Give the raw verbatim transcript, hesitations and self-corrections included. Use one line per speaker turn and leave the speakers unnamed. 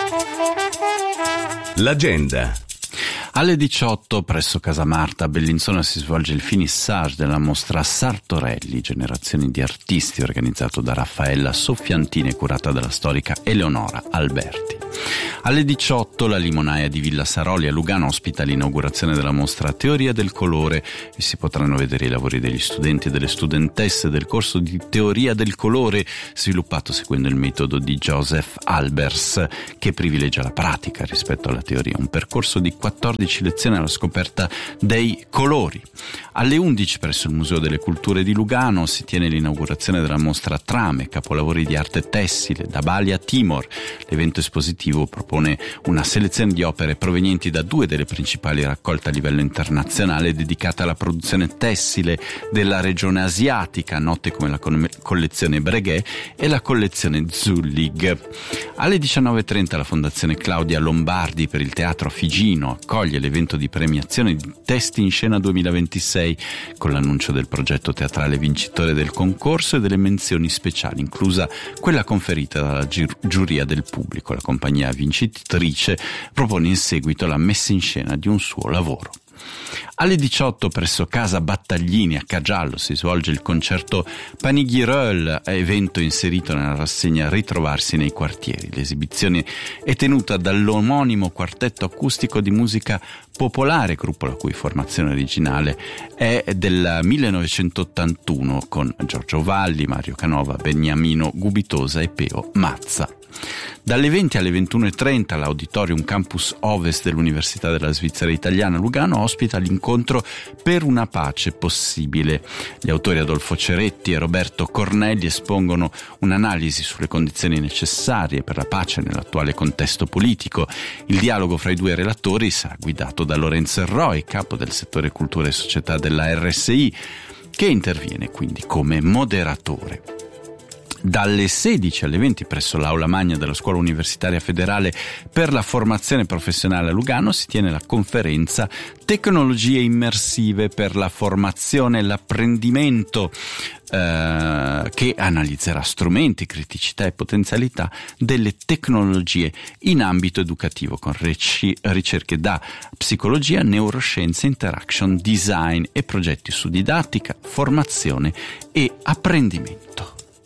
L'agenda.
Alle diciotto presso Casa Marta a Bellinzona si svolge il finissage della mostra Sartorelli, generazioni di artisti, organizzato da Raffaella Soffiantini e curata dalla storica Eleonora Alberti. Alle diciotto la Limonaia di Villa Saroli a Lugano ospita l'inaugurazione della mostra Teoria del colore e si potranno vedere i lavori degli studenti e delle studentesse del corso di Teoria del colore sviluppato seguendo il metodo di Joseph Albers, che privilegia la pratica rispetto alla teoria, un percorso di quattordici lezioni alla scoperta dei colori. Alle undici presso il Museo delle Culture di Lugano si tiene l'inaugurazione della mostra Trame, capolavori di arte tessile da Bali a Timor. L'evento espositivo propone una selezione di opere provenienti da due delle principali raccolte a livello internazionale dedicate alla produzione tessile della regione asiatica, note come la collezione Breguet e la collezione Zullig. Alle diciannove e trenta la Fondazione Claudia Lombardi per il Teatro Figino accoglie l'evento di premiazione di Testi in Scena duemilaventisei con l'annuncio del progetto teatrale vincitore del concorso e delle menzioni speciali, inclusa quella conferita dalla giuria del pubblico. La compagnia vincitrice propone in seguito la messa in scena di un suo lavoro. Alle diciotto presso Casa Battaglini a Cagiallo si svolge il concerto Panighirol, evento inserito nella rassegna Ritrovarsi nei quartieri. L'esibizione è tenuta dall'omonimo quartetto acustico di musica popolare, gruppo la cui formazione originale è del millenovecentottantuno con Giorgio Valli, Mario Canova, Beniamino Gubitosa e Peo Mazza. Dalle venti alle ventuno e trenta l'Auditorium Campus Ovest dell'Università della Svizzera Italiana Lugano ospita l'incontro Per una pace possibile. Gli autori Adolfo Ceretti e Roberto Cornelli espongono un'analisi sulle condizioni necessarie per la pace nell'attuale contesto politico. Il dialogo fra i due relatori sarà guidato da Lorenzo Erroi, capo del settore cultura e società della R S I, che interviene quindi come moderatore. Dalle sedici alle venti presso l'Aula Magna della Scuola Universitaria Federale per la Formazione Professionale a Lugano si tiene la conferenza Tecnologie immersive per la formazione e l'apprendimento, eh, che analizzerà strumenti, criticità e potenzialità delle tecnologie in ambito educativo con rec- ricerche da psicologia, neuroscienze, interaction design e progetti su didattica, formazione e apprendimento.